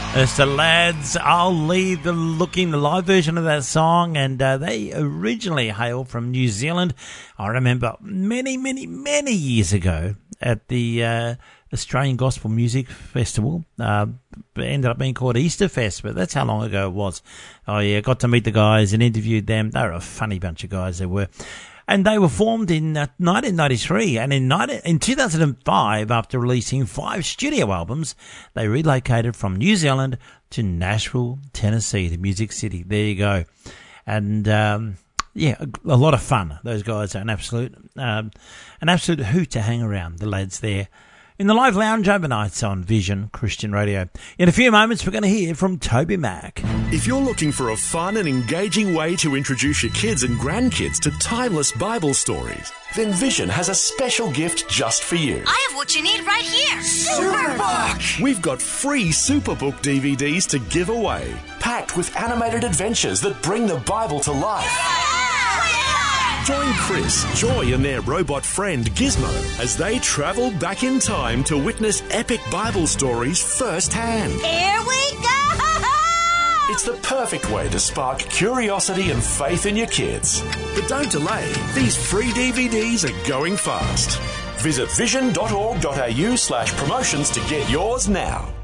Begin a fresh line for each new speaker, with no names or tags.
It's the Lads. I'll leave the looking, the live version of that song, and they originally hail from New Zealand. I remember many years ago at the Australian Gospel Music Festival. It ended up being called Easter Fest, but that's how long ago it was. Oh yeah, got to meet the guys and interviewed them. They were a funny bunch of guys, they were. And they were formed in 1993, and in 2005, after releasing 5 studio albums, they relocated from New Zealand to Nashville, Tennessee, the Music City. There you go. And yeah, a lot of fun. Those guys are an absolute hoot to hang around. The lads there in the live lounge overnights on Vision Christian Radio. In a few moments, we're going to hear from Toby Mac.
If you're looking for a fun and engaging way to introduce your kids and grandkids to timeless Bible stories, then Vision has a special gift just for you.
I have what you need right here.
Superbook! We've got free Superbook DVDs to give away, packed with animated adventures that bring the Bible to life. Join Chris, Joy and their robot friend Gizmo as they travel back in time to witness epic Bible stories firsthand.
Here we go!
It's the perfect way to spark curiosity and faith in your kids. But don't delay. These free DVDs are going fast. Visit vision.org.au/promotions to get yours now.